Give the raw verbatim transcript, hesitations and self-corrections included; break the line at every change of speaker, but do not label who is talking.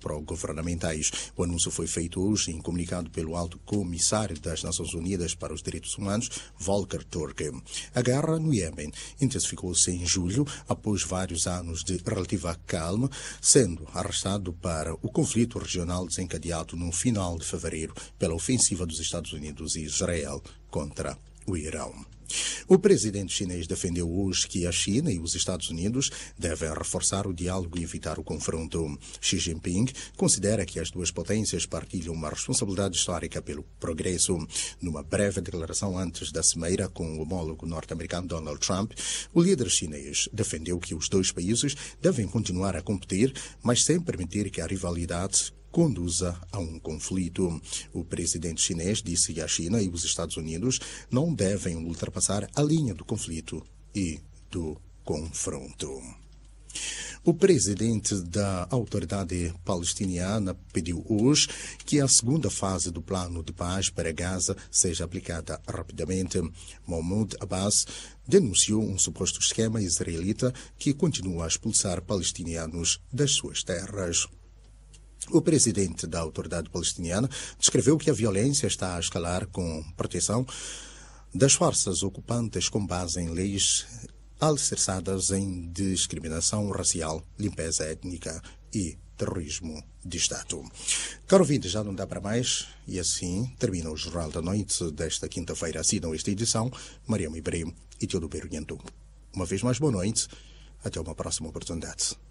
pró-governamentais. O anúncio foi feito hoje em comunicado pelo Alto Comissário das Nações Unidas para os Direitos Humanos, Volker Turk. A guerra no Iêmen intensificou-se em julho, após vários anos de relativa calma, sendo arrastado para o conflito regional desencadeado no final de fevereiro pela ofensiva dos Estados Unidos e Israel contra o Irão. O presidente chinês defendeu hoje que a China e os Estados Unidos devem reforçar o diálogo e evitar o confronto. Xi Jinping considera que as duas potências partilham uma responsabilidade histórica pelo progresso. Numa breve declaração antes da cimeira com o homólogo norte-americano Donald Trump, o líder chinês defendeu que os dois países devem continuar a competir, mas sem permitir que a rivalidade conduza a um conflito. O presidente chinês disse que a China e os Estados Unidos não devem ultrapassar a linha do conflito e do confronto. O presidente da autoridade palestiniana pediu hoje que a segunda fase do plano de paz para Gaza seja aplicada rapidamente. Mahmoud Abbas denunciou um suposto esquema israelita que continua a expulsar palestinianos das suas terras. O presidente da autoridade palestiniana descreveu que a violência está a escalar com proteção das forças ocupantes com base em leis alicerçadas em discriminação racial, limpeza étnica e terrorismo de Estado. Caro ouvinte, já não dá para mais e assim termina o Jornal da Noite desta quinta-feira. Assinam esta edição Mariam Ibrahim e Teodo Berunhantu. Uma vez mais, boa noite. Até uma próxima oportunidade.